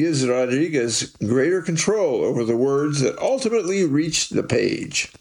gives Rodriguez greater control over the words that ultimately reach the page.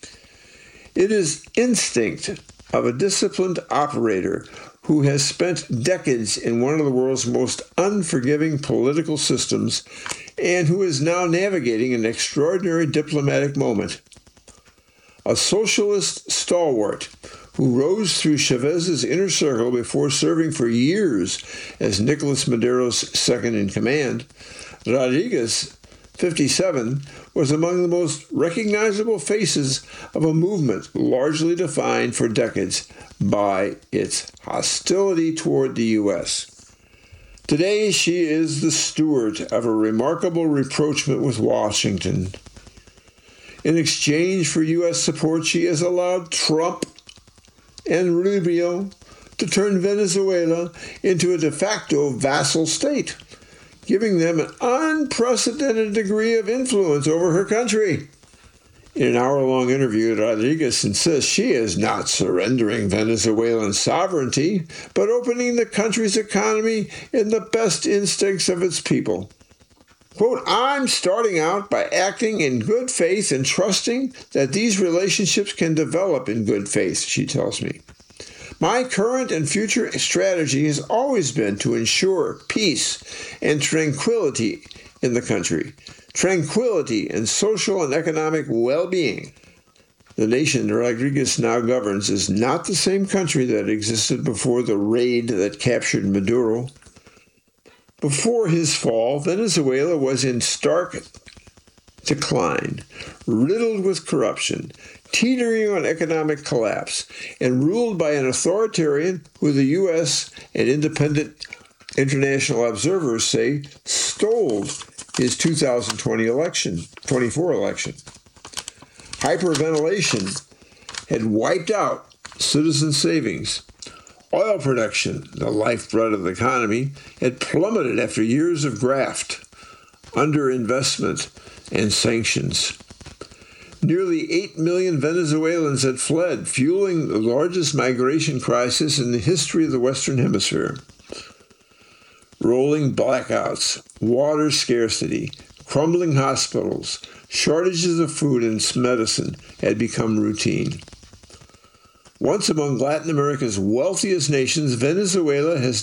It is instinct of a disciplined operator who has spent decades in one of the world's most unforgiving political systems and who is now navigating an extraordinary diplomatic moment. A socialist stalwart who rose through Chavez's inner circle before serving for years as Nicolas Maduro's second-in-command, Rodriguez, 57, was among the most recognizable faces of a movement largely defined for decades by its hostility toward the U.S. Today, she is the steward of a remarkable rapprochement with Washington. In exchange for U.S. support, she has allowed Trump and Rubio to turn Venezuela into a de facto vassal state, giving them an unprecedented degree of influence over her country. In an hour-long interview, Rodriguez insists she is not surrendering Venezuelan sovereignty, but opening the country's economy in the best instincts of its people. Quote, I'm starting out by acting in good faith and trusting that these relationships can develop in good faith, she tells me. My current and future strategy has always been to ensure peace and tranquility in the country, tranquility and social and economic well-being. The nation Rodriguez now governs is not the same country that existed before the raid that captured Maduro. Before his fall, Venezuela was in stark decline, riddled with corruption, teetering on economic collapse, and ruled by an authoritarian who the U.S. and independent international observers say stole his 2024 election. Hyperventilation had wiped out citizen savings. Oil production, the lifeblood of the economy, had plummeted after years of graft, underinvestment, and sanctions. Nearly 8 million Venezuelans had fled, fueling the largest migration crisis in the history of the Western Hemisphere. Rolling blackouts, water scarcity, crumbling hospitals, shortages of food and medicine had become routine. Once among Latin America's wealthiest nations, Venezuela has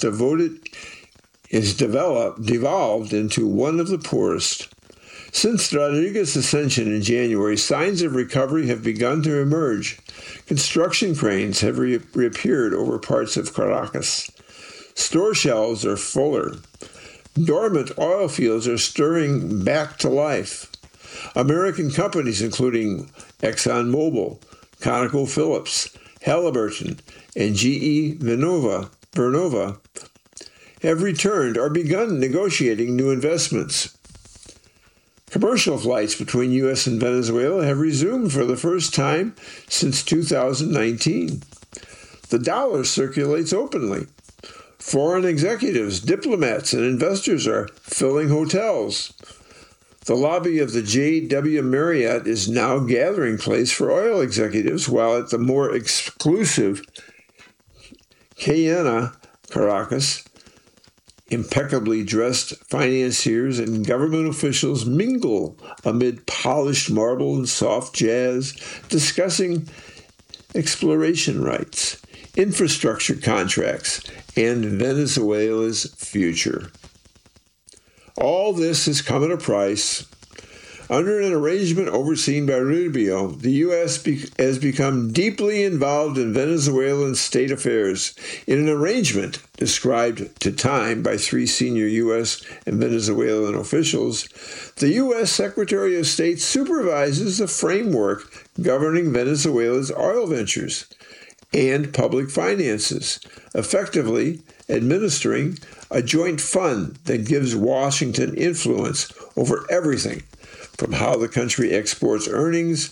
devolved into one of the poorest. Since Rodriguez's ascension in January, signs of recovery have begun to emerge. Construction cranes have reappeared over parts of Caracas. Store shelves are fuller. Dormant oil fields are stirring back to life. American companies, including ExxonMobil, ConocoPhillips, Halliburton, and GE Vernova, have returned or begun negotiating new investments. Commercial flights between U.S. and Venezuela have resumed for the first time since 2019. The dollar circulates openly. Foreign executives, diplomats, and investors are filling hotels. The lobby of the J.W. Marriott is now a gathering place for oil executives, while at the more exclusive Cayena, Caracas, impeccably dressed financiers and government officials mingle amid polished marble and soft jazz, discussing exploration rights, infrastructure contracts, and Venezuela's future. All this has come at a price. Under an arrangement overseen by Rubio, the U.S. has become deeply involved in Venezuelan state affairs. In an arrangement described to Time by 3 senior U.S. and Venezuelan officials, the U.S. Secretary of State supervises the framework governing Venezuela's oil ventures and public finances, effectively administering a joint fund that gives Washington influence over everything from how the country export earnings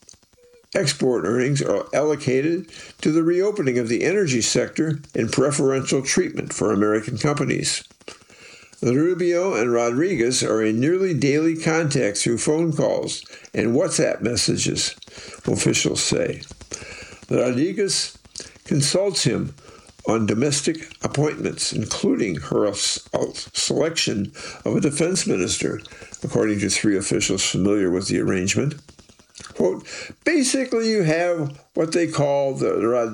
are allocated to the reopening of the energy sector and preferential treatment for American companies. Rubio and Rodriguez are in nearly daily contact through phone calls and WhatsApp messages, officials say. Rodriguez consults him on domestic appointments, including her selection of a defense minister, according to 3 officials familiar with the arrangement. Quote, basically you have what they call the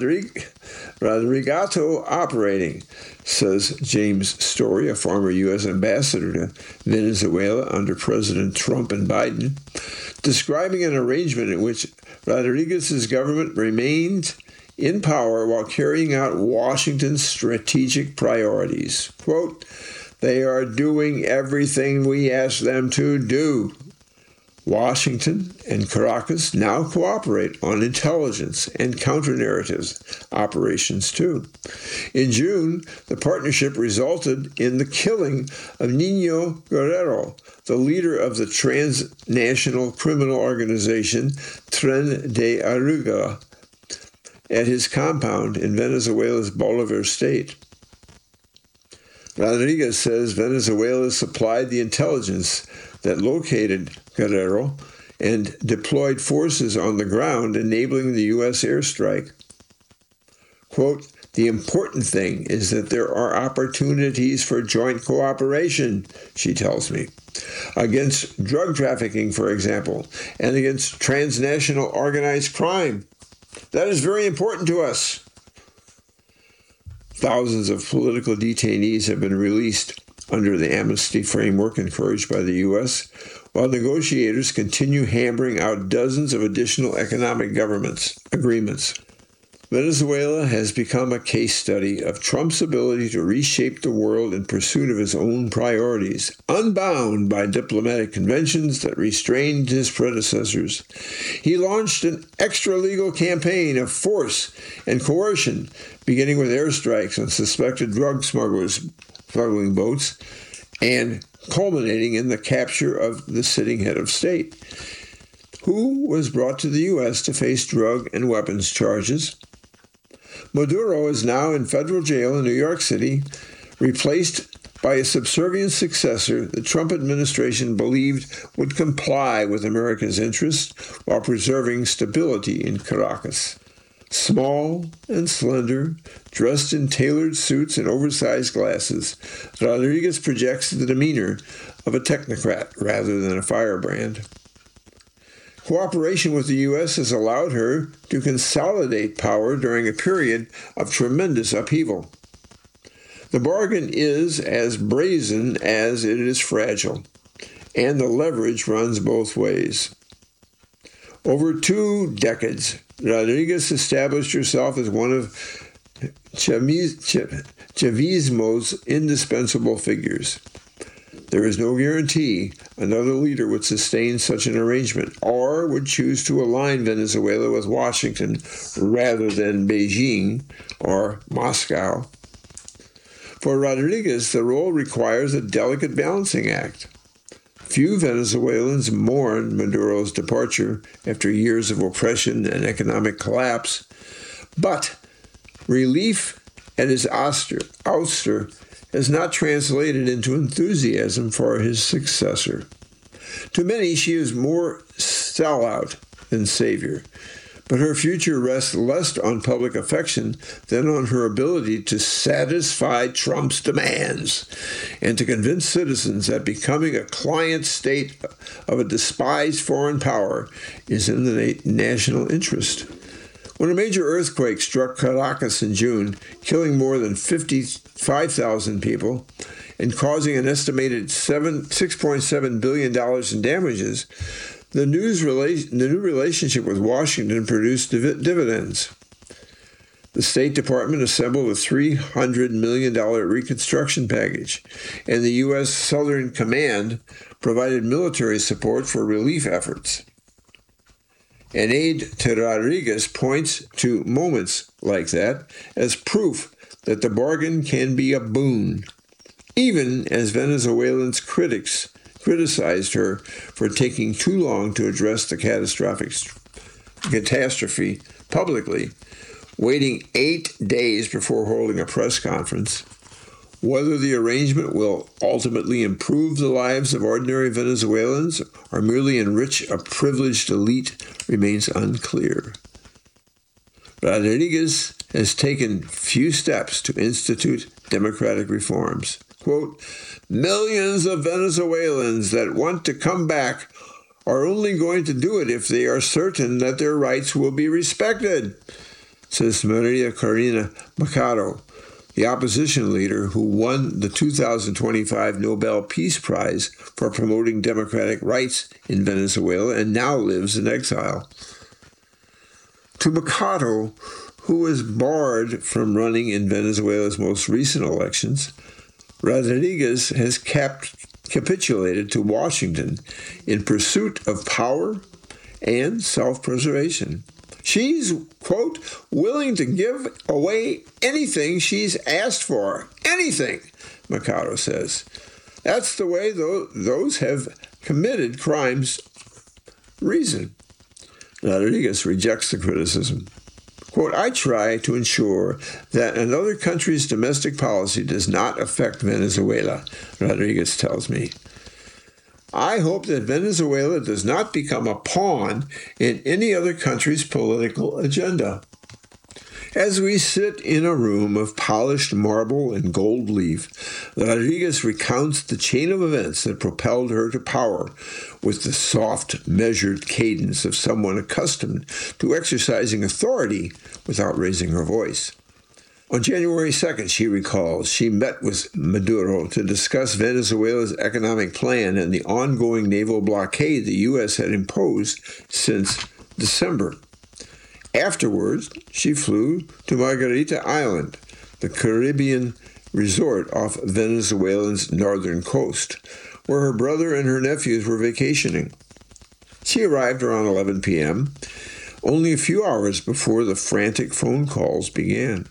Rodrigato operating, says James Story, a former U.S. ambassador to Venezuela under President Trump and Biden, describing an arrangement in which Rodriguez's government remained in power while carrying out Washington's strategic priorities. Quote, they are doing everything we ask them to do. Washington and Caracas now cooperate on intelligence and counter-narratives operations too. In June, the partnership resulted in the killing of Nino Guerrero, the leader of the transnational criminal organization Tren de Aragua, at his compound in Venezuela's Bolivar state. Rodriguez says Venezuela supplied the intelligence that located Guerrero and deployed forces on the ground, enabling the U.S. airstrike. Quote, the important thing is that there are opportunities for joint cooperation, she tells me, against drug trafficking, for example, and against transnational organized crime. That is very important to us. Thousands of political detainees have been released under the amnesty framework encouraged by the U.S., while negotiators continue hammering out dozens of additional economic agreements. Venezuela has become a case study of Trump's ability to reshape the world in pursuit of his own priorities, unbound by diplomatic conventions that restrained his predecessors. He launched an extra-legal campaign of force and coercion, beginning with airstrikes on suspected drug smuggling boats, and culminating in the capture of the sitting head of state, who was brought to the U.S. to face drug and weapons charges. Maduro is now in federal jail in New York City, replaced by a subservient successor the Trump administration believed would comply with America's interests while preserving stability in Caracas. Small and slender, dressed in tailored suits and oversized glasses, Rodriguez projects the demeanor of a technocrat rather than a firebrand. Cooperation with the U.S. has allowed her to consolidate power during a period of tremendous upheaval. The bargain is as brazen as it is fragile, and the leverage runs both ways. Over 2 decades, Rodriguez established herself as one of Chavismo's indispensable figures. There is no guarantee another leader would sustain such an arrangement or would choose to align Venezuela with Washington rather than Beijing or Moscow. For Rodriguez, the role requires a delicate balancing act. Few Venezuelans mourn Maduro's departure after years of oppression and economic collapse, but relief at his ouster has not translated into enthusiasm for his successor. To many, she is more sellout than savior, but her future rests less on public affection than on her ability to satisfy Trump's demands and to convince citizens that becoming a client state of a despised foreign power is in the national interest. When a major earthquake struck Caracas in June, killing more than 55,000 people and causing an estimated $6.7 billion in damages, the new relationship with Washington produced dividends. The State Department assembled a $300 million reconstruction package, and the U.S. Southern Command provided military support for relief efforts. An aide to Rodriguez points to moments like that as proof that the bargain can be a boon, even as Venezuelans' critics criticized her for taking too long to address the catastrophe publicly, waiting 8 days before holding a press conference. Whether the arrangement will ultimately improve the lives of ordinary Venezuelans or merely enrich a privileged elite remains unclear. Rodriguez has taken few steps to institute democratic reforms. Quote, millions of Venezuelans that want to come back are only going to do it if they are certain that their rights will be respected, says Maria Corina Machado, the opposition leader who won the 2025 Nobel Peace Prize for promoting democratic rights in Venezuela and now lives in exile. To Machado, who was barred from running in Venezuela's most recent elections, Rodriguez has capitulated to Washington in pursuit of power and self-preservation. She's, quote, willing to give away anything she's asked for. Anything, Machado says. That's the way those have committed crimes reason. Rodriguez rejects the criticism. Quote, I try to ensure that another country's domestic policy does not affect Venezuela, Rodriguez tells me. I hope that Venezuela does not become a pawn in any other country's political agenda. As we sit in a room of polished marble and gold leaf, Rodriguez recounts the chain of events that propelled her to power with the soft, measured cadence of someone accustomed to exercising authority without raising her voice. On January 2nd, she recalls, she met with Maduro to discuss Venezuela's economic plan and the ongoing naval blockade the U.S. had imposed since December. Afterwards, she flew to Margarita Island, the Caribbean resort off Venezuela's northern coast, where her brother and her nephews were vacationing. She arrived around 11 p.m., only a few hours before the frantic phone calls began.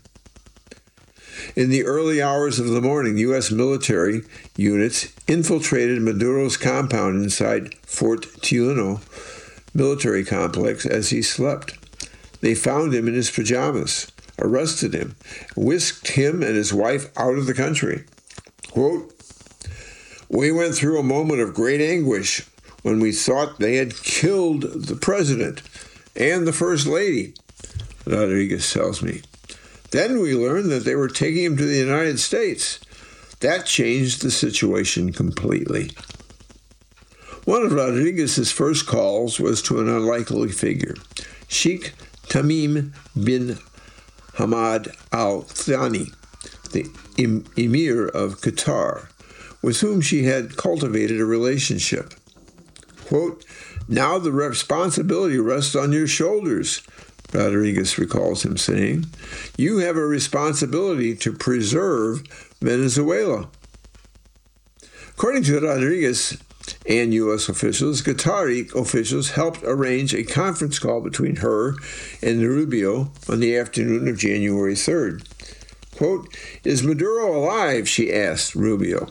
In the early hours of the morning, U.S. military units infiltrated Maduro's compound inside Fort Tiuno military complex as he slept. They found him in his pajamas, arrested him, whisked him and his wife out of the country. Quote, we went through a moment of great anguish when we thought they had killed the president and the first lady, Rodriguez tells me. Then we learned that they were taking him to the United States. That changed the situation completely. One of Rodriguez's first calls was to an unlikely figure, Sheikh Tamim bin Hamad Al Thani, the Emir of Qatar, with whom she had cultivated a relationship. Quote, now the responsibility rests on your shoulders, Rodriguez recalls him saying. You have a responsibility to preserve Venezuela. According to Rodriguez and U.S. officials, Qatari officials helped arrange a conference call between her and Rubio on the afternoon of January 3rd. Quote, is Maduro alive? She asked Rubio.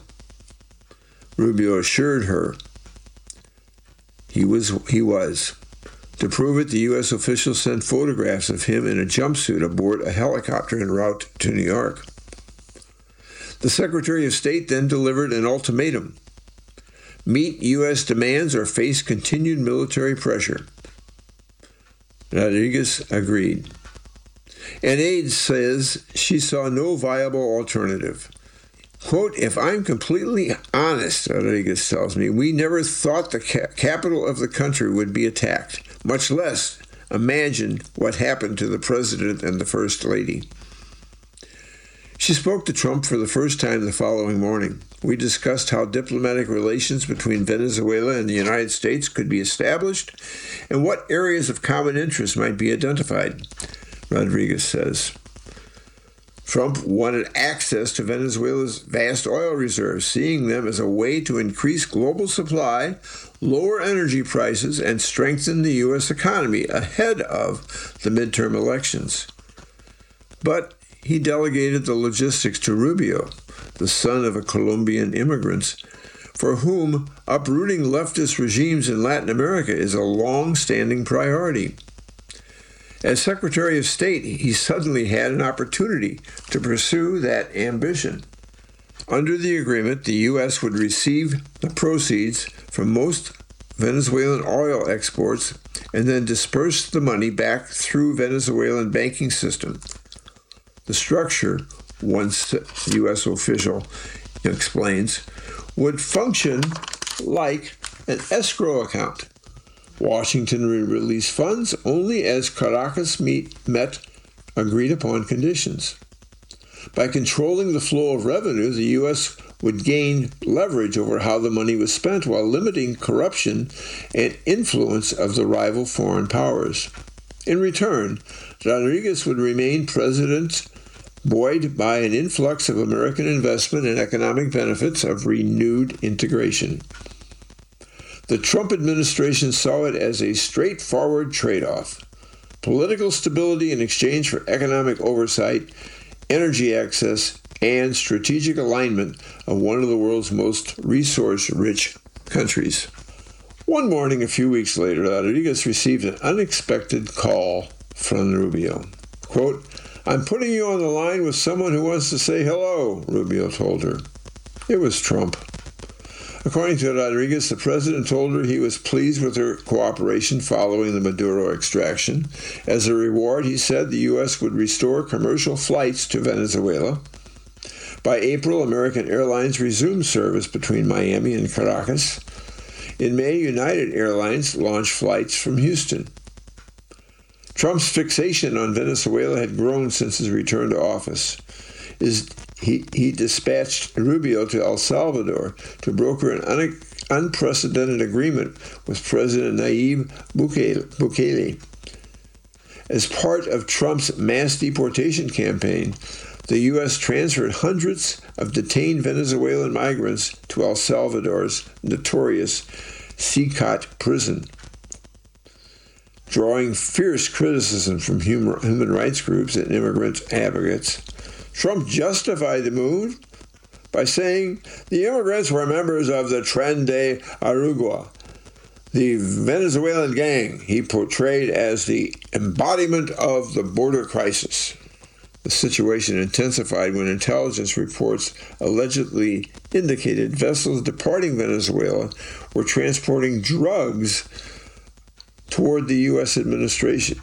Rubio assured her he was. To prove it, the U.S. officials sent photographs of him in a jumpsuit aboard a helicopter en route to New York. The Secretary of State then delivered an ultimatum. Meet U.S. demands or face continued military pressure. Rodriguez agreed. An aide says she saw no viable alternative. Quote, if I'm completely honest, Rodriguez tells me, we never thought the capital of the country would be attacked, much less imagine what happened to the president and the first lady. She spoke to Trump for the first time the following morning. We discussed how diplomatic relations between Venezuela and the United States could be established and what areas of common interest might be identified, Rodriguez says. Trump wanted access to Venezuela's vast oil reserves, seeing them as a way to increase global supply, lower energy prices, and strengthen the U.S. economy ahead of the midterm elections. But he delegated the logistics to Rubio, the son of a Colombian immigrant, for whom uprooting leftist regimes in Latin America is a long-standing priority. As Secretary of State, he suddenly had an opportunity to pursue that ambition. Under the agreement, the U.S. would receive the proceeds from most Venezuelan oil exports and then disperse the money back through Venezuelan banking system. The structure, one U.S. official explains, would function like an escrow account. Washington would release funds only as Caracas met agreed-upon conditions. By controlling the flow of revenue, the U.S. would gain leverage over how the money was spent while limiting corruption and influence of the rival foreign powers. In return, Rodriguez would remain president, buoyed by an influx of American investment and economic benefits of renewed integration. The Trump administration saw it as a straightforward trade-off: political stability in exchange for economic oversight, energy access, and strategic alignment of one of the world's most resource-rich countries. One morning, a few weeks later, Rodriguez received an unexpected call from Rubio. Quote, "I'm putting you on the line with someone who wants to say hello," Rubio told her. It was Trump. According to Rodriguez, the president told her he was pleased with her cooperation following the Maduro extraction. As a reward, he said the U.S. would restore commercial flights to Venezuela. By April, American Airlines resumed service between Miami and Caracas. In May, United Airlines launched flights from Houston. Trump's fixation on Venezuela had grown since his return to office. He dispatched Rubio to El Salvador to broker an unprecedented agreement with President Nayib Bukele. As part of Trump's mass deportation campaign, the U.S. transferred hundreds of detained Venezuelan migrants to El Salvador's notorious CICAT prison. Drawing fierce criticism from human rights groups and immigrant advocates, Trump justified the move by saying the immigrants were members of the Tren de Aragua, the Venezuelan gang he portrayed as the embodiment of the border crisis. The situation intensified when intelligence reports allegedly indicated vessels departing Venezuela were transporting drugs toward the U.S. administration,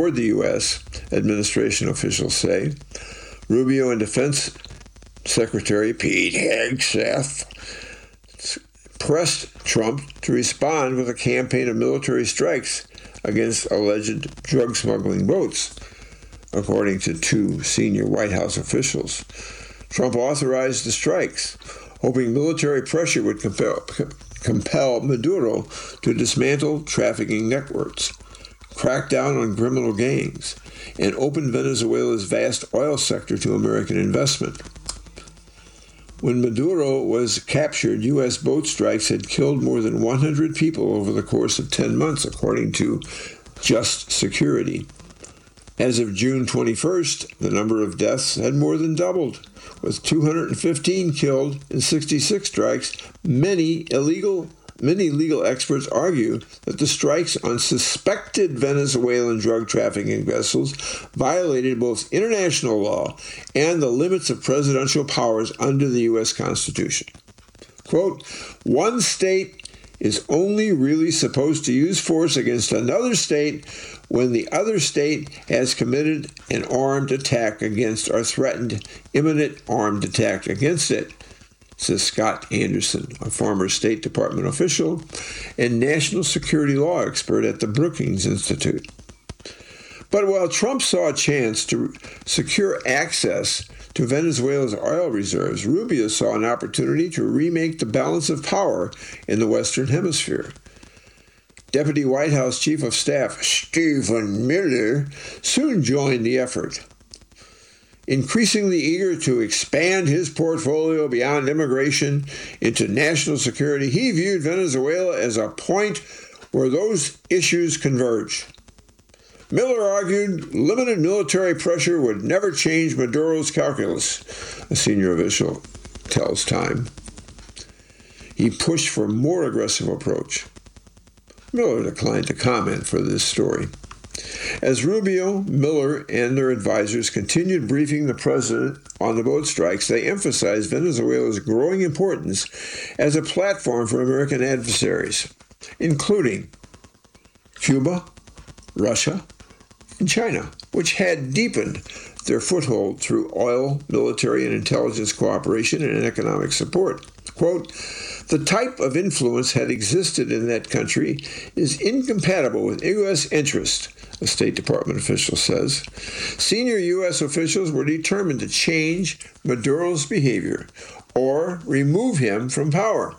officials say. Rubio and Defense Secretary Pete Hegseth pressed Trump to respond with a campaign of military strikes against alleged drug smuggling boats, according to two senior White House officials. Trump authorized the strikes, hoping military pressure would compel Maduro to dismantle trafficking networks, crack down on criminal gangs, and open Venezuela's vast oil sector to American investment. When Maduro was captured, U.S. boat strikes had killed more than 100 people over the course of 10 months, according to Just Security. As of June 21st, the number of deaths had more than doubled, with 215 killed in 66 strikes. Many legal experts argue that the strikes on suspected Venezuelan drug trafficking vessels violated both international law and the limits of presidential powers under the U.S. Constitution. Quote, "One state is only really supposed to use force against another state when the other state has committed an armed attack against or threatened imminent armed attack against it," says Scott Anderson, a former State Department official and national security law expert at the Brookings Institute. But while Trump saw a chance to secure access to Venezuela's oil reserves, Rubio saw an opportunity to remake the balance of power in the Western Hemisphere. Deputy White House Chief of Staff Stephen Miller soon joined the effort. Increasingly eager to expand his portfolio beyond immigration into national security, he viewed Venezuela as a point where those issues converge. Miller argued limited military pressure would never change Maduro's calculus, a senior official tells Time. He pushed for a more aggressive approach. Miller declined to comment for this story. As Rubio, Miller, and their advisors continued briefing the president on the boat strikes, they emphasized Venezuela's growing importance as a platform for American adversaries, including Cuba, Russia, and China, which had deepened their foothold through oil, military, and intelligence cooperation and economic support. Quote, the type of influence had existed in that country is incompatible with U.S. interest, a State Department official says. Senior U.S. officials were determined to change Maduro's behavior or remove him from power.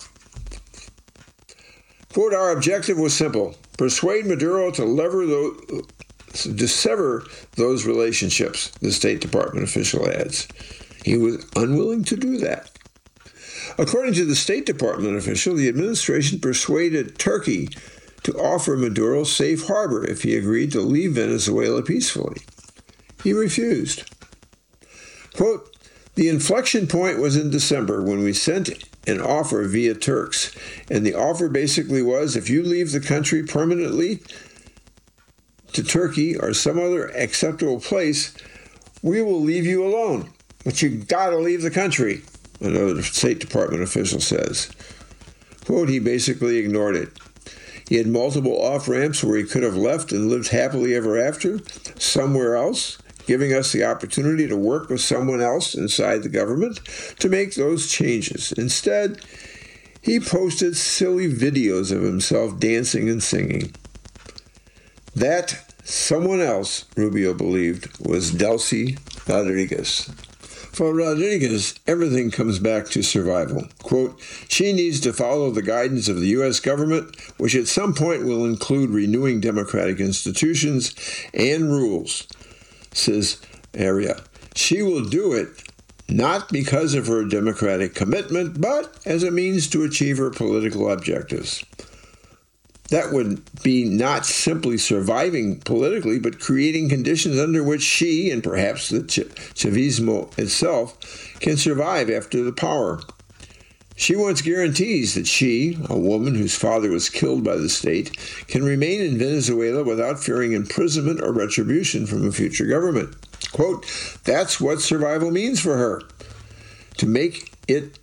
Quote, our objective was simple, persuade Maduro to sever those relationships, the State Department official adds. He was unwilling to do that. According to the State Department official, the administration persuaded Turkey to offer Maduro safe harbor if he agreed to leave Venezuela peacefully. He refused. Quote, the inflection point was in December when we sent an offer via Turks, and the offer basically was if you leave the country permanently to Turkey or some other acceptable place, we will leave you alone. But you gotta leave the country, another State Department official says. Quote, he basically ignored it. He had multiple off-ramps where he could have left and lived happily ever after, somewhere else, giving us the opportunity to work with someone else inside the government to make those changes. Instead, he posted silly videos of himself dancing and singing. That someone else, Rubio believed, was Delcy Rodriguez. For Rodriguez, everything comes back to survival. Quote, she needs to follow the guidance of the U.S. government, which at some point will include renewing democratic institutions and rules, says Aria. She will do it not because of her democratic commitment, but as a means to achieve her political objectives. That would be not simply surviving politically, but creating conditions under which she, and perhaps the Chavismo itself, can survive after the power. She wants guarantees that she, a woman whose father was killed by the state, can remain in Venezuela without fearing imprisonment or retribution from a future government. Quote, that's what survival means for her. To make it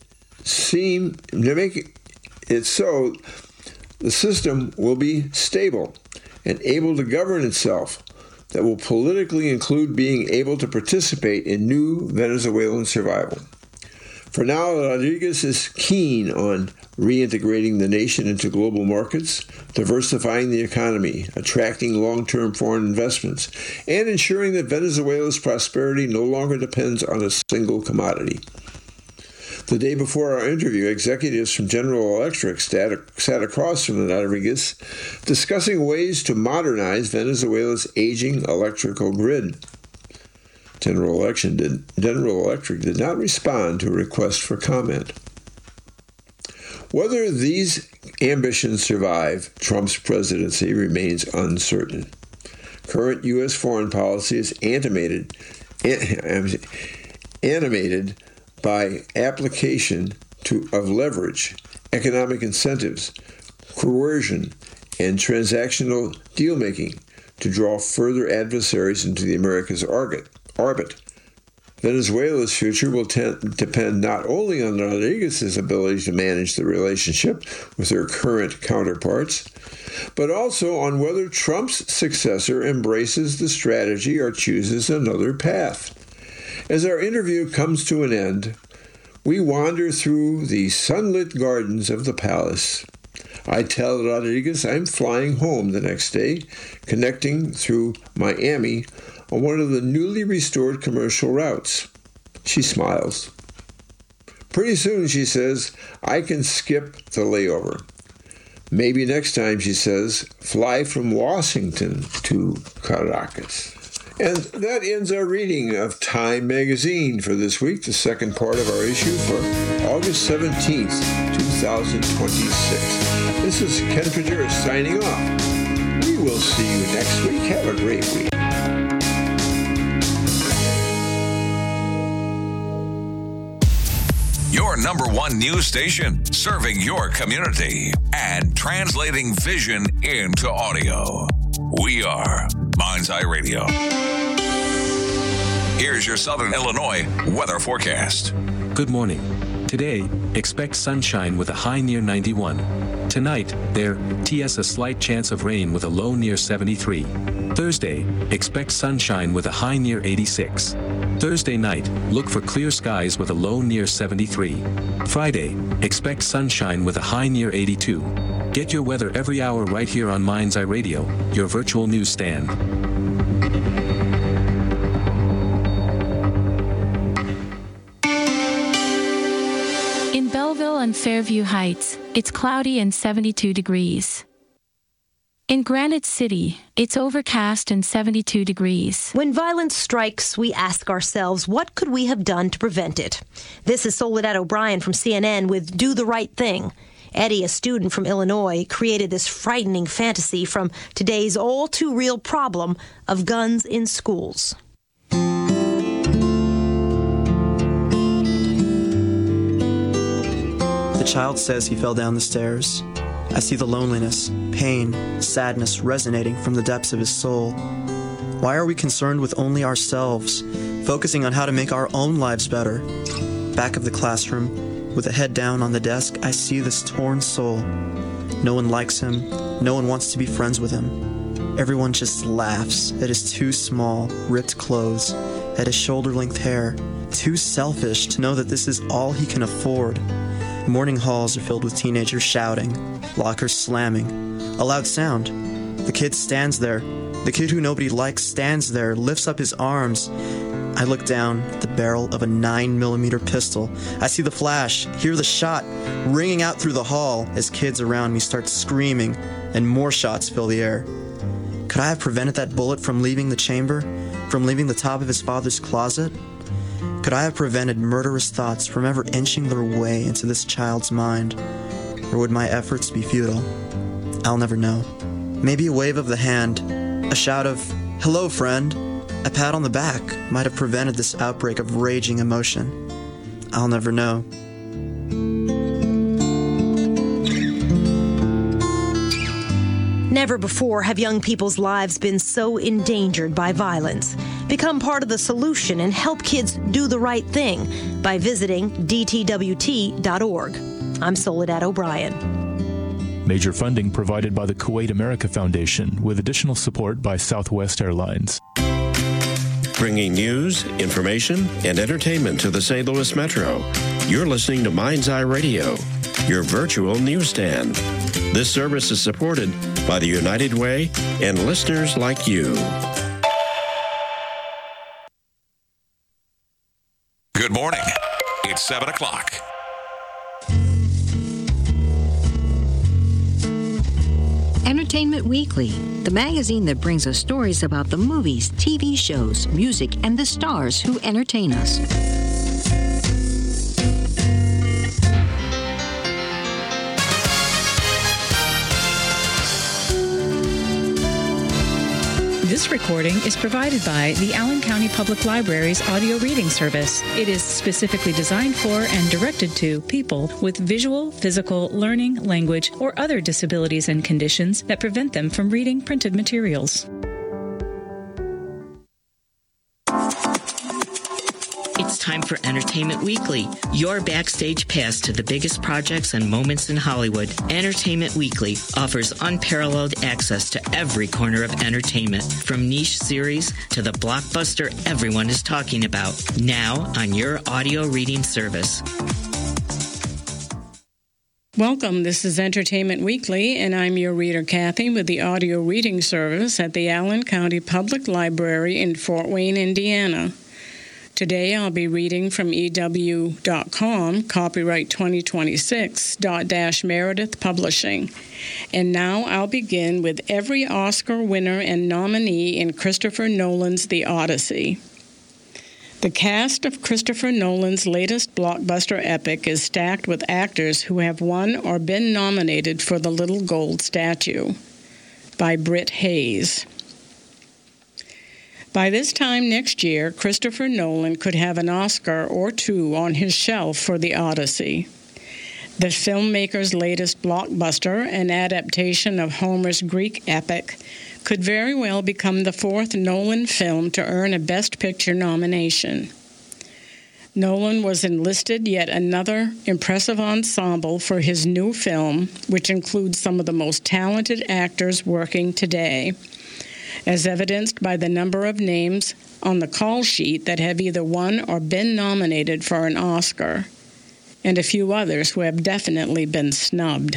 so, the system will be stable and able to govern itself. That will politically include being able to participate in new Venezuelan survival. For now, Rodriguez is keen on reintegrating the nation into global markets, diversifying the economy, attracting long-term foreign investments, and ensuring that Venezuela's prosperity no longer depends on a single commodity. The day before our interview, executives from General Electric sat across from Rodriguez discussing ways to modernize Venezuela's aging electrical grid. General Electric did not respond to a request for comment. Whether these ambitions survive Trump's presidency remains uncertain. Current U.S. foreign policy is animated by application of leverage, economic incentives, coercion, and transactional deal-making to draw further adversaries into the America's orbit. Venezuela's future will depend not only on Rodriguez's ability to manage the relationship with her current counterparts, but also on whether Trump's successor embraces the strategy or chooses another path. As our interview comes to an end, we wander through the sunlit gardens of the palace. I tell Rodriguez I'm flying home the next day, connecting through Miami on one of the newly restored commercial routes. She smiles. Pretty soon, she says, I can skip the layover. Maybe next time, she says, fly from Washington to Caracas. And that ends our reading of Time magazine for this week, the second part of our issue for August 17th, 2026. This is Ken Pajuris signing off. We will see you next week. Have a great week. Your number one news station, serving your community and translating vision into audio. We are Mind's Eye Radio. Here's your Southern Illinois weather forecast. Good morning. Today, expect sunshine with a high near 91. Tonight, there, TS a slight chance of rain with a low near 73. Thursday, expect sunshine with a high near 86. Thursday night, look for clear skies with a low near 73. Friday, expect sunshine with a high near 82. Get your weather every hour right here on Mind's Eye Radio, your virtual newsstand. In Belleville and Fairview Heights, it's cloudy and 72 degrees. In Granite City, it's overcast and 72 degrees. When violence strikes, we ask ourselves, what could we have done to prevent it? This is Soledad O'Brien from CNN with Do the Right Thing. Eddie, a student from Illinois, created this frightening fantasy from today's all-too-real problem of guns in schools. The child says he fell down the stairs. I see the loneliness, pain, sadness resonating from the depths of his soul. Why are we concerned with only ourselves, focusing on how to make our own lives better? Back of the classroom, with a head down on the desk, I see this torn soul. No one likes him. No one wants to be friends with him. Everyone just laughs at his too small, ripped clothes, at his shoulder-length hair, too selfish to know that this is all he can afford. Morning halls are filled with teenagers shouting, lockers slamming, a loud sound. The kid stands there. The kid who nobody likes stands there, lifts up his arms. I look down at the barrel of a 9mm pistol. I see the flash, hear the shot ringing out through the hall as kids around me start screaming and more shots fill the air. Could I have prevented that bullet from leaving the chamber, from leaving the top of his father's closet? Could I have prevented murderous thoughts from ever inching their way into this child's mind? Or would my efforts be futile? I'll never know. Maybe a wave of the hand, a shout of, "Hello, friend," a pat on the back might have prevented this outbreak of raging emotion. I'll never know. Never before have young people's lives been so endangered by violence. Become part of the solution and help kids do the right thing by visiting dtwt.org. I'm Soledad O'Brien. Major funding provided by the Kuwait America Foundation with additional support by Southwest Airlines. Bringing news, information, and entertainment to the St. Louis Metro. You're listening to Mind's Eye Radio, your virtual newsstand. This service is supported by the United Way and listeners like you. Good morning. It's 7 o'clock. Entertainment Weekly, the magazine that brings us stories about the movies, TV shows, music, and the stars who entertain us. This recording is provided by the Allen County Public Library's audio reading service. It is specifically designed for and directed to people with visual, physical, learning, language, or other disabilities and conditions that prevent them from reading printed materials. It's time for Entertainment Weekly, your backstage pass to the biggest projects and moments in Hollywood. Entertainment Weekly offers unparalleled access to every corner of entertainment, from niche series to the blockbuster everyone is talking about, now on your audio reading service. Welcome, this is Entertainment Weekly, and I'm your reader, Kathy, with the audio reading service at the Allen County Public Library in Fort Wayne, Indiana. Today I'll be reading from EW.com, copyright 2026, Meredith Publishing. And now I'll begin with every Oscar winner and nominee in Christopher Nolan's The Odyssey. The cast of Christopher Nolan's latest blockbuster epic is stacked with actors who have won or been nominated for the Little Gold Statue. By Britt Hayes. By this time next year, Christopher Nolan could have an Oscar or two on his shelf for The Odyssey. The filmmaker's latest blockbuster, an adaptation of Homer's Greek epic, could very well become the fourth Nolan film to earn a Best Picture nomination. Nolan was enlisted yet another impressive ensemble for his new film, which includes some of the most talented actors working today. as evidenced by the number of names on the call sheet that have either won or been nominated for an Oscar, and a few others who have definitely been snubbed.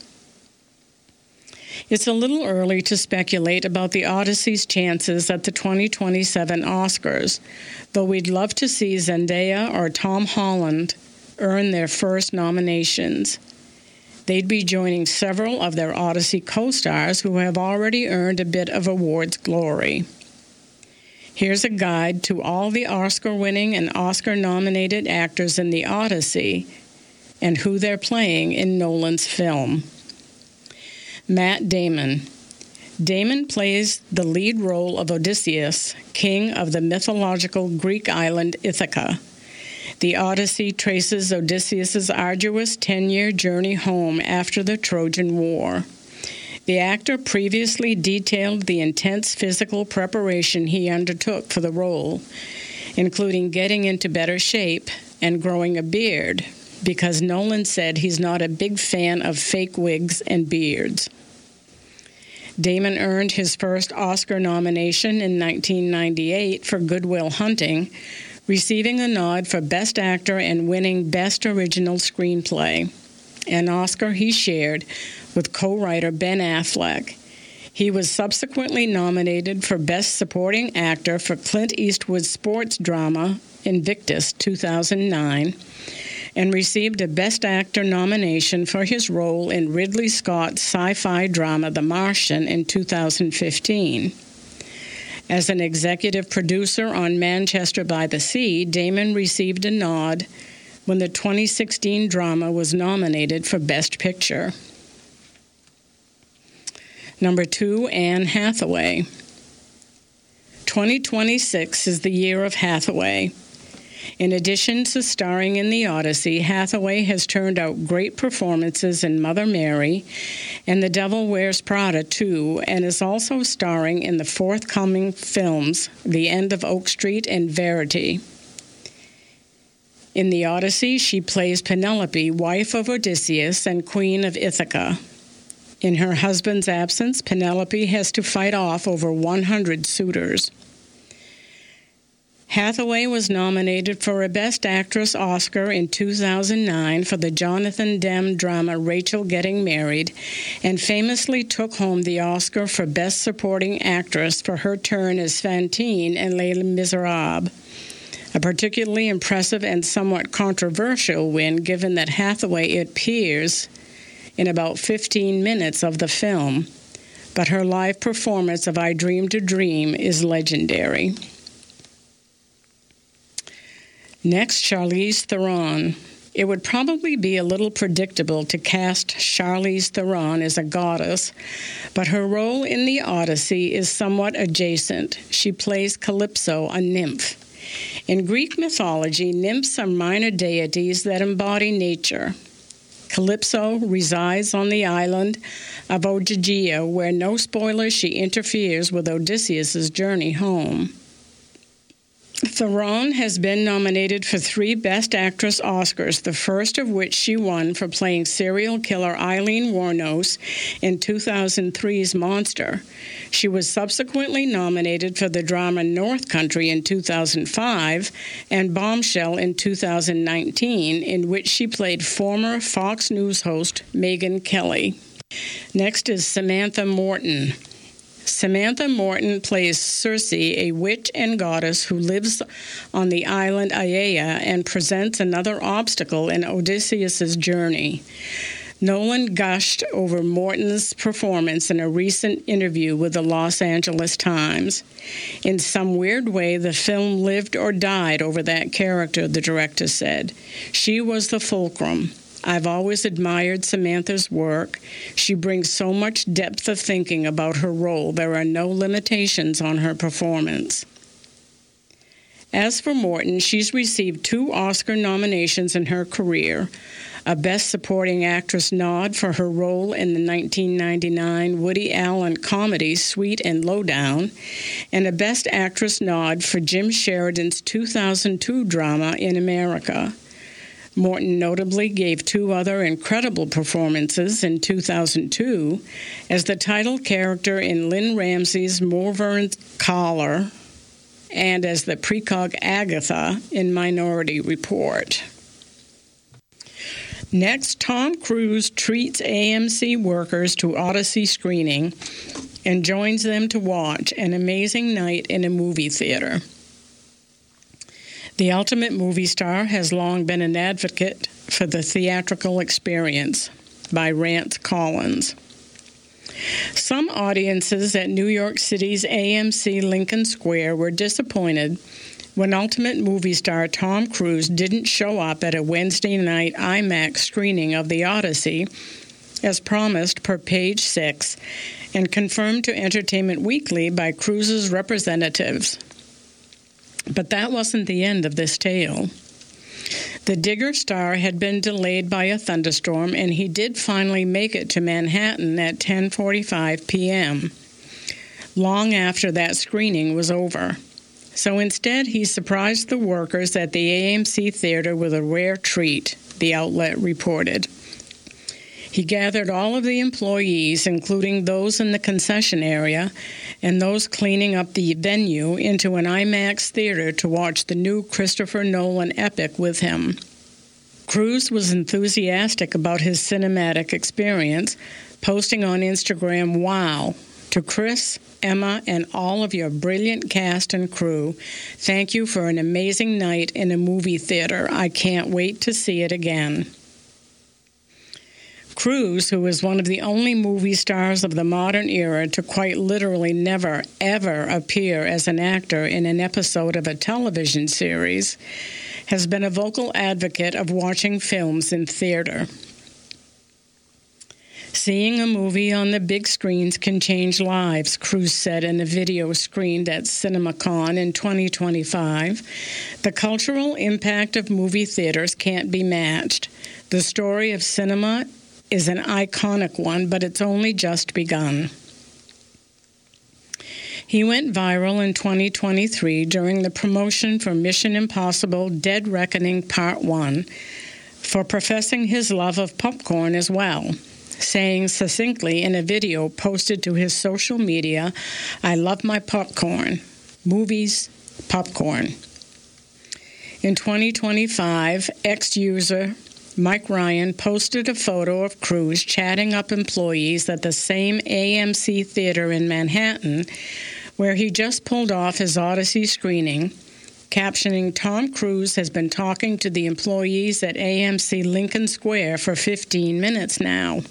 It's a little early to speculate about the Odyssey's chances at the 2027 Oscars, though we'd love to see Zendaya or Tom Holland earn their first nominations. They'd be joining several of their Odyssey co-stars who have already earned a bit of awards glory. Here's a guide to all the Oscar-winning and Oscar-nominated actors in the Odyssey and who they're playing in Nolan's film. Matt Damon. Damon plays the lead role of Odysseus, king of the mythological Greek island Ithaca. The Odyssey traces Odysseus' arduous 10-year journey home after the Trojan War. The actor previously detailed the intense physical preparation he undertook for the role, including getting into better shape and growing a beard, because Nolan said he's not a big fan of fake wigs and beards. Damon earned his first Oscar nomination in 1998 for Good Will Hunting, receiving a nod for Best Actor and winning Best Original Screenplay, an Oscar he shared with co-writer Ben Affleck. He was subsequently nominated for Best Supporting Actor for Clint Eastwood's sports drama Invictus 2009, and received a Best Actor nomination for his role in Ridley Scott's sci-fi drama The Martian in 2015. As an executive producer on Manchester by the Sea, Damon received a nod when the 2016 drama was nominated for Best Picture. Number 2, Anne Hathaway. 2026 is the year of Hathaway. In addition to starring in The Odyssey, Hathaway has turned out great performances in Mother Mary and The Devil Wears Prada 2, and is also starring in the forthcoming films The End of Oak Street and Verity. In The Odyssey, she plays Penelope, wife of Odysseus and queen of Ithaca. In her husband's absence, Penelope has to fight off over 100 suitors. Hathaway was nominated for a Best Actress Oscar in 2009 for the Jonathan Demme drama Rachel Getting Married, and famously took home the Oscar for Best Supporting Actress for her turn as Fantine in Les Miserables. A particularly impressive and somewhat controversial win, given that Hathaway appears in about 15 minutes of the film, but her live performance of I Dreamed a Dream is legendary. Next, Charlize Theron. It would probably be a little predictable to cast Charlize Theron as a goddess, but her role in The Odyssey is somewhat adjacent. She plays Calypso, a nymph. In Greek mythology, nymphs are minor deities that embody nature. Calypso resides on the island of Ogygia, where, no spoilers, she interferes with Odysseus' journey home. Theron has been nominated for 3 Best Actress Oscars, the first of which she won for playing serial killer Eileen Wuornos in 2003's Monster. She was subsequently nominated for the drama North Country in 2005 and Bombshell in 2019, in which she played former Fox News host Megyn Kelly. Next is Samantha Morton. Samantha Morton plays Circe, a witch and goddess who lives on the island Aiaia and presents another obstacle in Odysseus' journey. Nolan gushed over Morton's performance in a recent interview with the Los Angeles Times. In some weird way, the film lived or died over that character, the director said. She was the fulcrum. I've always admired Samantha's work. She brings so much depth of thinking about her role. There are no limitations on her performance. As for Morton, she's received 2 Oscar nominations in her career, a Best Supporting Actress nod for her role in the 1999 Woody Allen comedy Sweet and Lowdown, and a Best Actress nod for Jim Sheridan's 2002 drama In America. Morton notably gave 2 other incredible performances in 2002 as the title character in Lynn Ramsey's Malvern Collar and as the precog Agatha in Minority Report. Next, Tom Cruise treats AMC workers to Odyssey screening and joins them to watch An Amazing Night in a Movie Theater. The ultimate movie star has long been an advocate for the theatrical experience, by Rance Collins. Some audiences at New York City's AMC Lincoln Square were disappointed when ultimate movie star Tom Cruise didn't show up at a Wednesday night IMAX screening of The Odyssey, as promised per Page 6, and confirmed to Entertainment Weekly by Cruise's representatives. But that wasn't the end of this tale. The Digger star had been delayed by a thunderstorm, and he did finally make it to Manhattan at 10:45 p.m., long after that screening was over. So instead, he surprised the workers at the AMC theater with a rare treat, the outlet reported. He gathered all of the employees, including those in the concession area and those cleaning up the venue, into an IMAX theater to watch the new Christopher Nolan epic with him. Cruise was enthusiastic about his cinematic experience, posting on Instagram, "Wow, to Chris, Emma, and all of your brilliant cast and crew, thank you for an amazing night in a movie theater. I can't wait to see it again." Cruise, who is one of the only movie stars of the modern era to quite literally never, ever appear as an actor in an episode of a television series, has been a vocal advocate of watching films in theater. "Seeing a movie on the big screens can change lives," Cruise said in a video screened at CinemaCon in 2025. "The cultural impact of movie theaters can't be matched. The story of cinema is an iconic one, but it's only just begun." He went viral in 2023 during the promotion for Mission Impossible Dead Reckoning Part 1 for professing his love of popcorn as well, saying succinctly in a video posted to his social media, "I love my popcorn. Movies, popcorn." In 2025, ex-user Mike Ryan posted a photo of Cruise chatting up employees at the same AMC theater in Manhattan, where he just pulled off his Odyssey screening, captioning, "Tom Cruise has been talking to the employees at AMC Lincoln Square for 15 minutes now."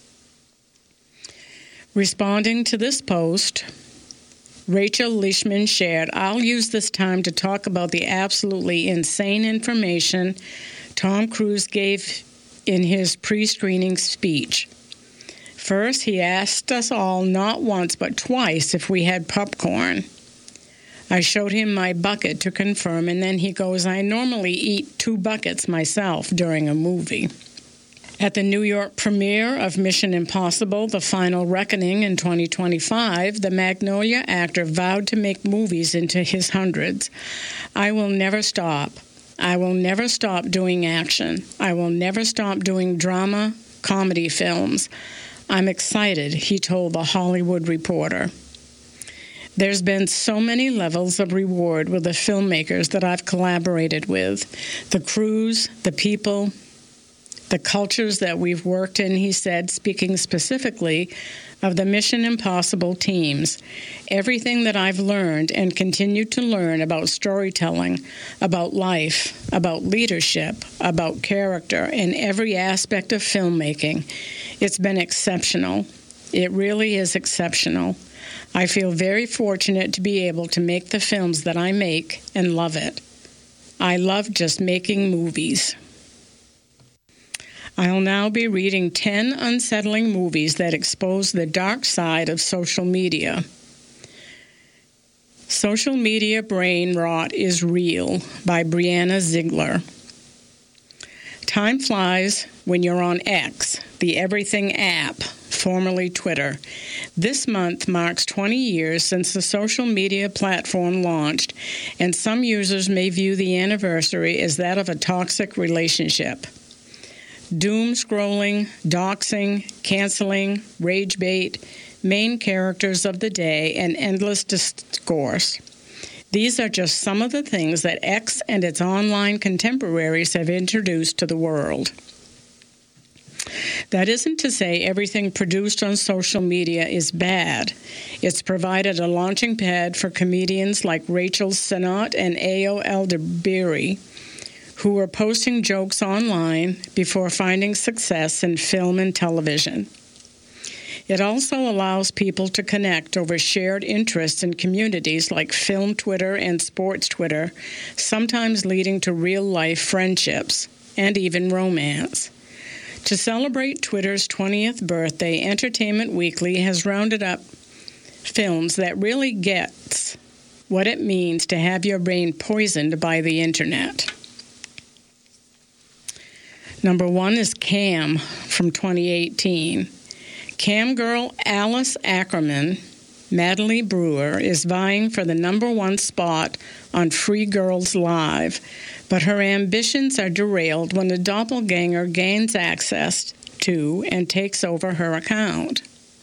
Responding to this post, Rachel Leishman shared, "I'll use this time to talk about the absolutely insane information Tom Cruise gave in his pre-screening speech. First, he asked us all not once but twice if we had popcorn. I showed him my bucket to confirm, and then he goes, 'I normally eat 2 buckets myself during a movie.'" At the New York premiere of Mission Impossible: The Final Reckoning in 2025, the Magnolia actor vowed to make movies into his hundreds. "I will never stop. I will never stop doing action. I will never stop doing drama, comedy films. I'm excited," he told The Hollywood Reporter. "There's been so many levels of reward with the filmmakers that I've collaborated with. The crews, the people, the cultures that we've worked in," he said, speaking specifically of the Mission Impossible teams. "Everything that I've learned and continue to learn about storytelling, about life, about leadership, about character, and every aspect of filmmaking, it's been exceptional. It really is exceptional. I feel very fortunate to be able to make the films that I make and love it. I love just making movies." I'll now be reading 10 unsettling movies that expose the dark side of social media. Social Media Brain Rot is Real by Brianna Ziegler. Time flies when you're on X, the everything app, formerly Twitter. This month marks 20 years since the social media platform launched, and some users may view the anniversary as that of a toxic relationship. Doom scrolling, doxing, canceling, rage bait, main characters of the day, and endless discourse. These are just some of the things that X and its online contemporaries have introduced to the world. That isn't to say everything produced on social media is bad. It's provided a launching pad for comedians like Rachel Sennott and Ayo Edebiri, who were posting jokes online before finding success in film and television. It also allows people to connect over shared interests in communities like film Twitter and sports Twitter, sometimes leading to real-life friendships and even romance. To celebrate Twitter's 20th birthday, Entertainment Weekly has rounded up films that really gets what it means to have your brain poisoned by the internet. Number 1 is Cam from 2018. Cam girl Alice Ackerman, Madeline Brewer, is vying for the number 1 spot on Free Girls Live, but her ambitions are derailed when a doppelganger gains access to and takes over her account.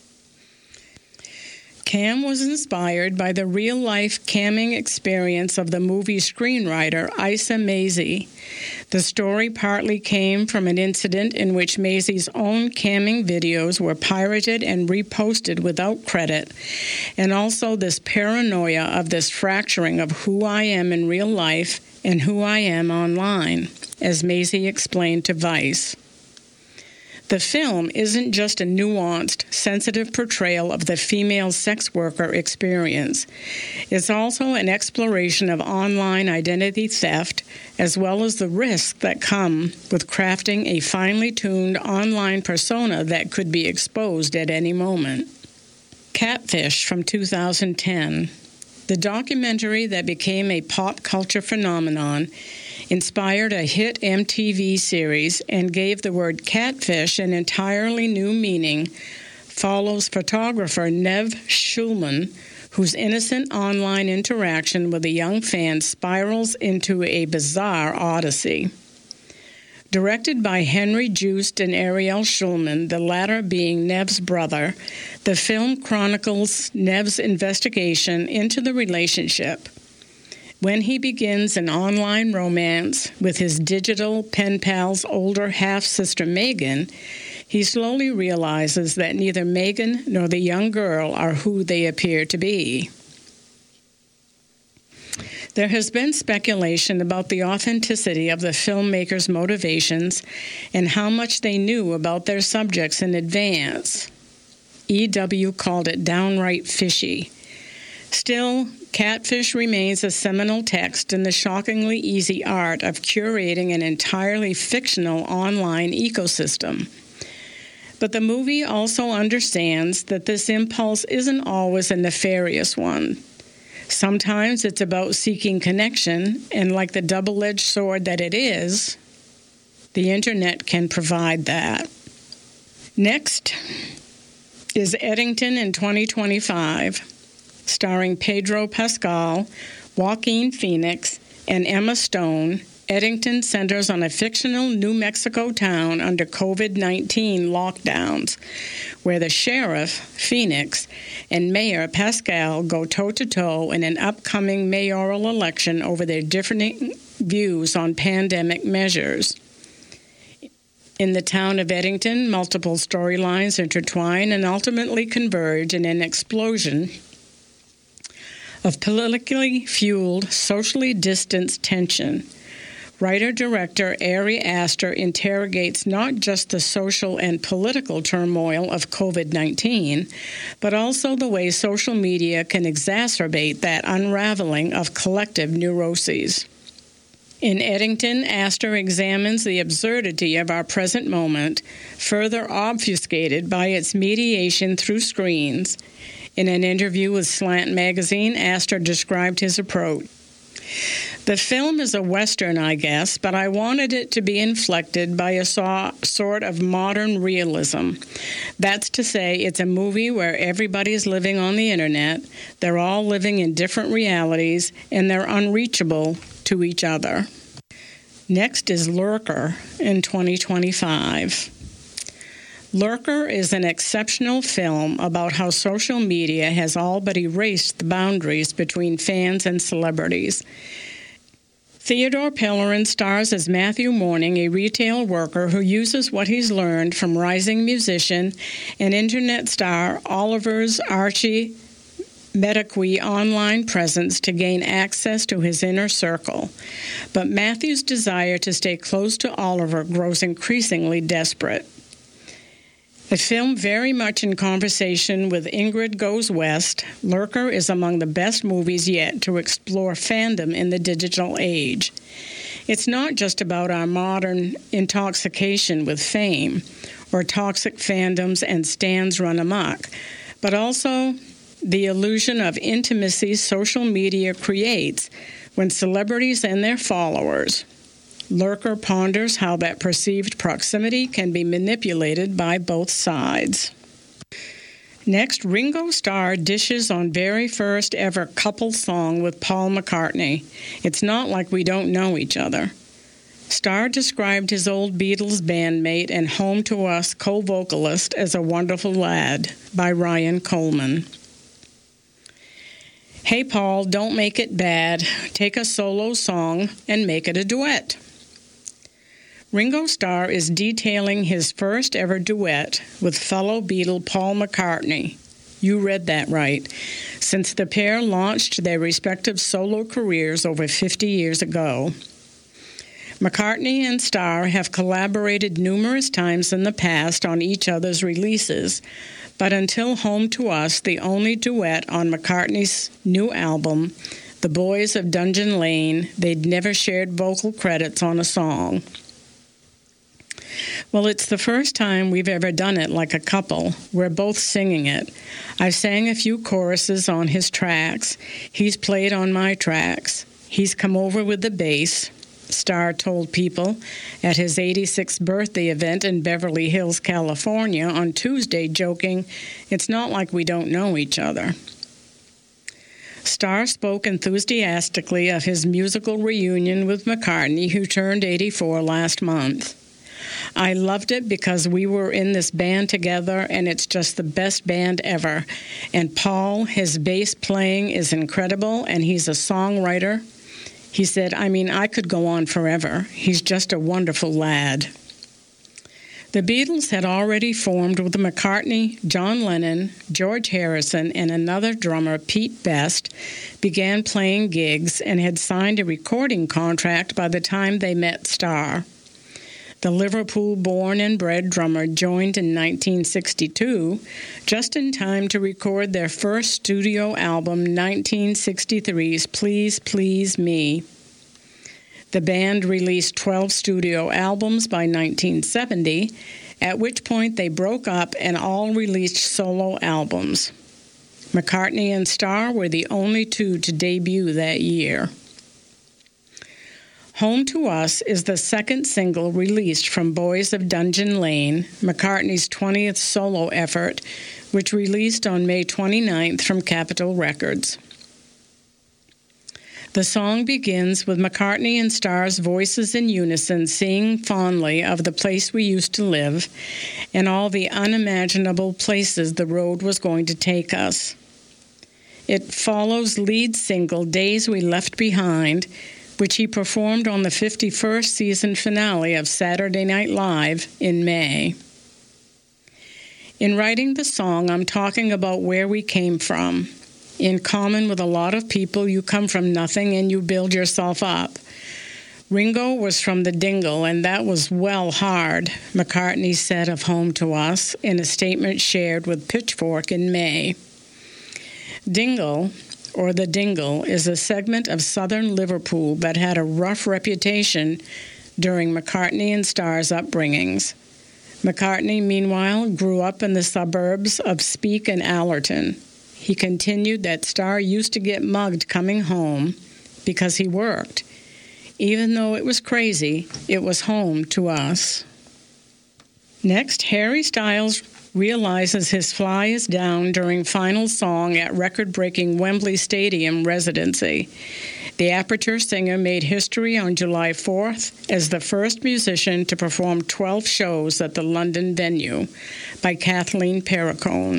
Cam was inspired by the real-life camming experience of the movie screenwriter Issa Maisie. The story partly came from an incident in which Maisie's own camming videos were pirated and reposted without credit, and also this paranoia of this fracturing of who I am in real life and who I am online, as Maisie explained to Vice. The film isn't just a nuanced, sensitive portrayal of the female sex worker experience. It's also an exploration of online identity theft, as well as the risks that come with crafting a finely tuned online persona that could be exposed at any moment. Catfish from 2010. The documentary that became a pop culture phenomenon inspired a hit MTV series and gave the word catfish an entirely new meaning, follows photographer Nev Schulman, whose innocent online interaction with a young fan spirals into a bizarre odyssey. Directed by Henry Joost and Ariel Schulman, the latter being Nev's brother, the film chronicles Nev's investigation into the relationship. When he begins an online romance with his digital pen pal's older half-sister Megan, he slowly realizes that neither Megan nor the young girl are who they appear to be. There has been speculation about the authenticity of the filmmakers' motivations and how much they knew about their subjects in advance. E.W. called it downright fishy. Still, Catfish remains a seminal text in the shockingly easy art of curating an entirely fictional online ecosystem. But the movie also understands that this impulse isn't always a nefarious one. Sometimes it's about seeking connection, and like the double-edged sword that it is, the internet can provide that. Next is Eddington in 2025. Starring Pedro Pascal, Joaquin Phoenix, and Emma Stone, Eddington centers on a fictional New Mexico town under COVID-19 lockdowns, where the sheriff, Phoenix, and Mayor Pascal go toe-to-toe in an upcoming mayoral election over their differing views on pandemic measures. In the town of Eddington, multiple storylines intertwine and ultimately converge in an explosion of politically fueled, socially distanced tension. Writer-director Ari Aster interrogates not just the social and political turmoil of COVID-19, but also the way social media can exacerbate that unraveling of collective neuroses. In Eddington, Aster examines the absurdity of our present moment, further obfuscated by its mediation through screens. In an interview with Slant magazine, Aster described his approach. The film is a Western, I guess, but I wanted it to be inflected by a sort of modern realism. That's to say, it's a movie where everybody's living on the internet, they're all living in different realities, and they're unreachable to each other. Next is Lurker in 2025. Lurker is an exceptional film about how social media has all but erased the boundaries between fans and celebrities. Theodore Pellerin stars as Matthew Morning, a retail worker who uses what he's learned from rising musician and internet star Oliver's Archie Medaqui online presence to gain access to his inner circle. But Matthew's desire to stay close to Oliver grows increasingly desperate. A film very much in conversation with Ingrid Goes West, Lurker is among the best movies yet to explore fandom in the digital age. It's not just about our modern intoxication with fame or toxic fandoms and stans run amok, but also the illusion of intimacy social media creates when celebrities and their followers. Lurker ponders how that perceived proximity can be manipulated by both sides. Next, Ringo Starr dishes on very first ever couple song with Paul McCartney. It's Not Like We Don't Know Each Other. Starr described his old Beatles bandmate and Home to Us co-vocalist as a wonderful lad, by Ryan Coleman. Hey Paul, don't make it bad. Take a solo song and make it a duet. Ringo Starr is detailing his first ever duet with fellow Beatle Paul McCartney. You read that right. Since the pair launched their respective solo careers over 50 years ago. McCartney and Starr have collaborated numerous times in the past on each other's releases, but until Home to Us, the only duet on McCartney's new album, The Boys of Dungeon Lane, they'd never shared vocal credits on a song. Well, it's the first time we've ever done it like a couple. We're both singing it. I've sang a few choruses on his tracks. He's played on my tracks. He's come over with the bass, Starr told People at his 86th birthday event in Beverly Hills, California on Tuesday, joking, "It's not like we don't know each other." Starr spoke enthusiastically of his musical reunion with McCartney, who turned 84 last month. I loved it because we were in this band together, and it's just the best band ever. And Paul, his bass playing is incredible, and he's a songwriter. He said, I could go on forever. He's just a wonderful lad. The Beatles had already formed with McCartney, John Lennon, George Harrison, and another drummer, Pete Best, began playing gigs and had signed a recording contract by the time they met Starr. The Liverpool-born and bred drummer joined in 1962, just in time to record their first studio album, 1963's Please Please Me. The band released 12 studio albums by 1970, at which point they broke up and all released solo albums. McCartney and Starr were the only two to debut that year. Home to Us is the second single released from Boys of Dungeon Lane, McCartney's 20th solo effort, which released on May 29th from Capitol Records. The song begins with McCartney and Starr's voices in unison singing fondly of the place we used to live and all the unimaginable places the road was going to take us. It follows lead single Days We Left Behind, which he performed on the 51st season finale of Saturday Night Live in May. In writing the song, I'm talking about where we came from. In common with a lot of people, you come from nothing and you build yourself up. Ringo was from the Dingle, and that was well hard, McCartney said of Home to Us in a statement shared with Pitchfork in May. Dingle, or the Dingle, is a segment of southern Liverpool that had a rough reputation during McCartney and Starr's upbringings. McCartney, meanwhile, grew up in the suburbs of Speke and Allerton. He continued that Starr used to get mugged coming home because he worked. Even though it was crazy, it was home to us. Next, Harry Styles realizes his fly is down during final song at record-breaking Wembley Stadium residency. The Aperture singer made history on July 4th as the first musician to perform 12 shows at the London venue, by Kathleen Perricone.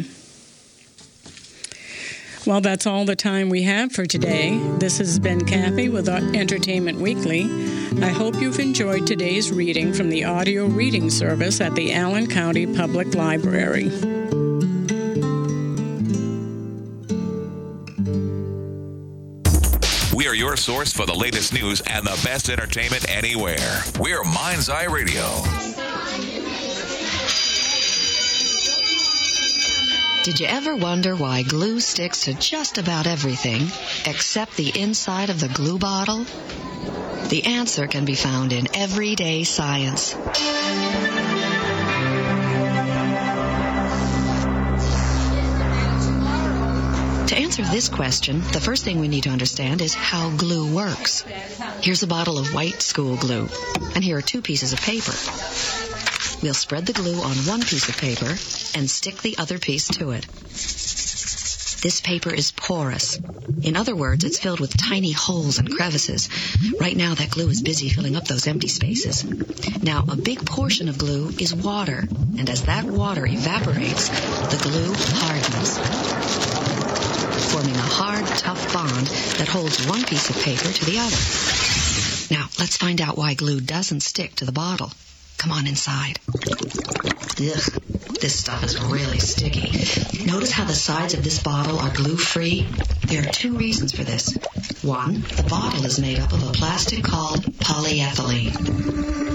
Well, that's all the time we have for today. This has been Kathy with Entertainment Weekly. I hope you've enjoyed today's reading from the audio reading service at the Allen County Public Library. We are your source for the latest news and the best entertainment anywhere. We're Mind's Eye Radio. Did you ever wonder why glue sticks to just about everything except the inside of the glue bottle? The answer can be found in Everyday Science. To answer this question, the first thing we need to understand is how glue works. Here's a bottle of white school glue, and here are 2 pieces of paper. We'll spread the glue on one piece of paper and stick the other piece to it. This paper is porous. In other words, it's filled with tiny holes and crevices. Right now, that glue is busy filling up those empty spaces. Now, a big portion of glue is water, and as that water evaporates, the glue hardens, forming a hard, tough bond that holds one piece of paper to the other. Now, let's find out why glue doesn't stick to the bottle. Come on inside. Ugh, this stuff is really sticky. Notice how the sides of this bottle are glue-free? There are 2 reasons for this. 1, the bottle is made up of a plastic called polyethylene.